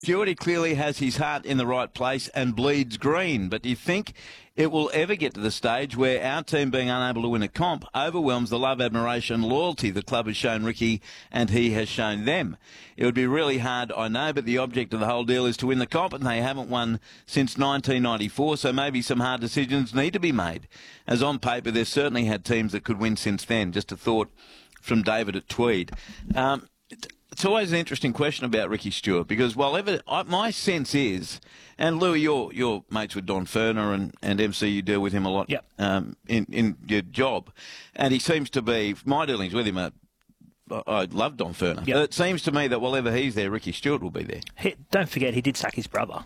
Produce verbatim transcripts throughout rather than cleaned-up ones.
Stewart, he clearly has his heart in the right place and bleeds green. But do you think it will ever get to the stage where our team being unable to win a comp overwhelms the love, admiration, loyalty the club has shown Ricky and he has shown them? It would be really hard, I know, but the object of the whole deal is to win the comp, and they haven't won since nineteen ninety-four, so maybe some hard decisions need to be made. As on paper, they've certainly had teams that could win since then. Just a thought from David at Tweed. Um, It's always an interesting question about Ricky Stewart, because while ever, I, my sense is, and Louis, you're, you're mates with Don Ferner and, and M C, you deal with him a lot yep. um, in, in your job, and he seems to be, my dealings with him are, I love Don Ferner. Yep. But it seems to me that while ever he's there, Ricky Stewart will be there. He, don't forget, he did sack his brother,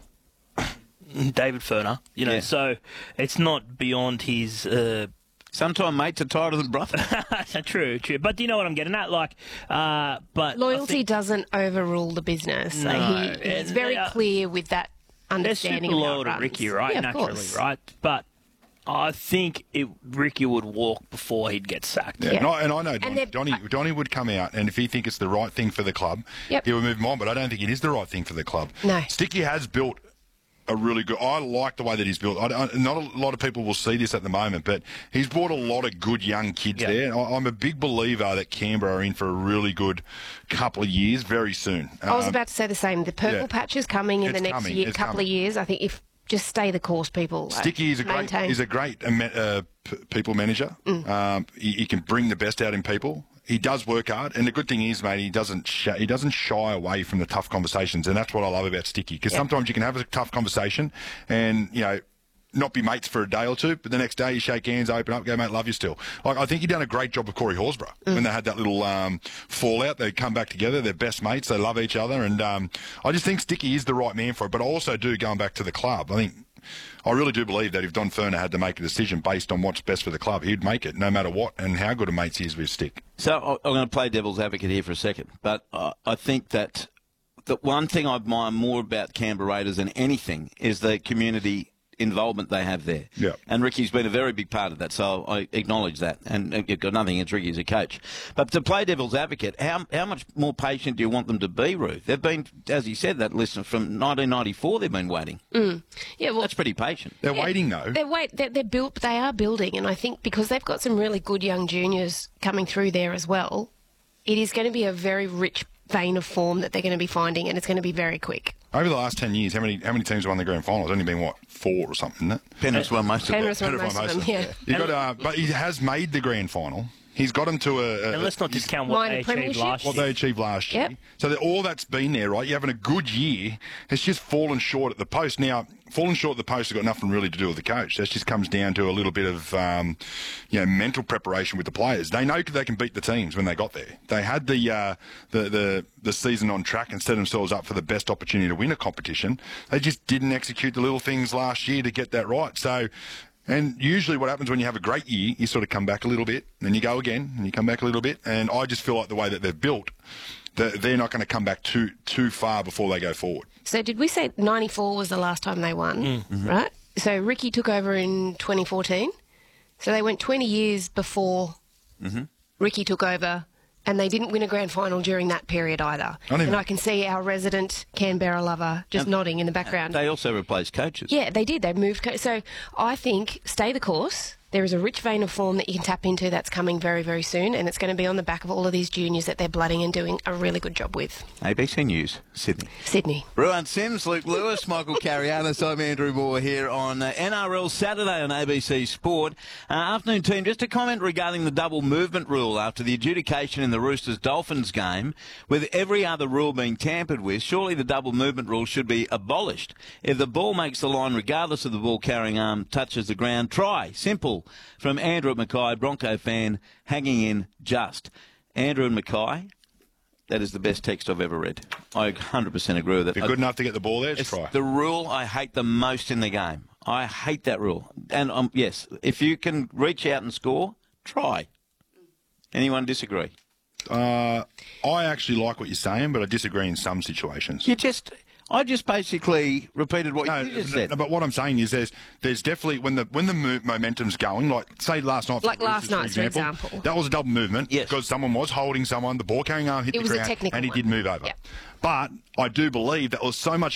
David Ferner, you know, yeah. So it's not beyond his... Uh, Sometimes mates are tighter than brother. True, true. But do you know what I'm getting at? Like, uh, but loyalty think... doesn't overrule the business. No, like he, he's very are, clear with that understanding. They're super of loyal to Ricky, right? Yeah, Naturally, right? But I think it, Ricky would walk before he'd get sacked. Yeah, yeah. And, I, and I know Donny, Donny, Donny would come out, and if he thinks it's the right thing for the club, yep. he would move him on. But I don't think it is the right thing for the club. No. Sticky has built a really good... I like the way that he's built. I, I, not a lot of people will see this at the moment, but he's brought a lot of good young kids yeah. there. I, I'm a big believer that Canberra are in for a really good couple of years very soon. I was um, about to say the same. The purple yeah. patch is coming in It's the next coming. year, It's couple coming. of years. I think if just stay the course, people. Sticky is a great, maintain. he's a great uh, p- people manager. Mm. Um, he, he can bring the best out in people. He does work hard, and the good thing is, mate, he doesn't sh- he doesn't shy away from the tough conversations, and that's what I love about Sticky. Because yep. sometimes you can have a tough conversation, and you know, not be mates for a day or two, but the next day you shake hands, open up, go, mate, love you still. Like I think he done a great job with Corey Horsburgh mm. when they had that little um, fallout. They come back together, they're best mates, they love each other, and um, I just think Sticky is the right man for it. But I also do, going back to the club, I think. I really do believe that if Don Ferner had to make a decision based on what's best for the club, he'd make it no matter what and how good a mates he is with Stick. So I'm going to play devil's advocate here for a second, but uh, I think that the one thing I admire more about Canberra Raiders than anything is the community involvement they have there. Yeah. And Ricky's been a very big part of that, so I acknowledge that. And you've got nothing against Ricky as a coach. But to play devil's advocate, how how much more patient do you want them to be, Ruth? They've been, as he said, that listen, from nineteen ninety-four they've been waiting. Mm. Yeah, well, that's pretty patient. They're yeah, waiting, though. They're, wait, they're, they're built, they are building, and I think because they've got some really good young juniors coming through there as well, it is going to be a very rich vein of form that they're going to be finding, and it's going to be very quick. Over the last ten years, how many how many teams have won the grand final? It's only been, what, four or something, isn't it? Penrith's won most of them. Penrith's won most of them, yeah. You got, uh, but he has made the grand final. He's got him to a... a and let's not discount what they achieved last year. What they achieved last year. Yep. So that all that's been there, right? You're having a good year. It's just fallen short at the post. Now, falling short at the post has got nothing really to do with the coach. That just comes down to a little bit of, um, you know, mental preparation with the players. They know they can beat the teams when they got there. They had the, uh, the, the, the season on track and set themselves up for the best opportunity to win a competition. They just didn't execute the little things last year to get that right. So... And usually what happens when you have a great year, you sort of come back a little bit, and then you go again, and you come back a little bit. And I just feel like the way that they've built, that they're not going to come back too too far before they go forward. So did we say ninety-four was the last time they won, mm-hmm. right? So Ricky took over in twenty fourteen. So they went twenty years before mm-hmm. Ricky took over, and they didn't win a grand final during that period either. I and I can see our resident Canberra lover just and, nodding in the background. They also replaced coaches. Yeah, they did. They moved. Co- so I think stay the course. There is a rich vein of form that you can tap into that's coming very, very soon, and it's going to be on the back of all of these juniors that they're blooding and doing a really good job with. A B C News, Sydney. Sydney. Ruan Sims, Luke Lewis, Michael Carianis. I'm Andrew Moore here on uh, N R L Saturday on A B C Sport. Uh, afternoon team, just a comment regarding the double movement rule after the adjudication in the Roosters-Dolphins game. With every other rule being tampered with, surely the double movement rule should be abolished. If the ball makes the line, regardless of the ball carrying arm touches the ground, try. Simple. From Andrew at Mackay, Bronco fan, hanging in just. Andrew and Mackay, that is the best text I've ever read. I one hundred percent agree with it. If you're good enough to get the ball there, just it's try. The rule I hate the most in the game. I hate that rule. And, um, yes, if you can reach out and score, try. Anyone disagree? Uh, I actually like what you're saying, but I disagree in some situations. You just... I just basically repeated what No, you just no, said. no, but what I'm saying is there's there's definitely when the when the mo- momentum's going, like say last night, for Like the last Roosters, night's, for example. that was a double movement Yes. because someone was holding someone, the ball carrying arm hit It the was a ground, technical and he one. did move over. Yep. But I do believe that was so much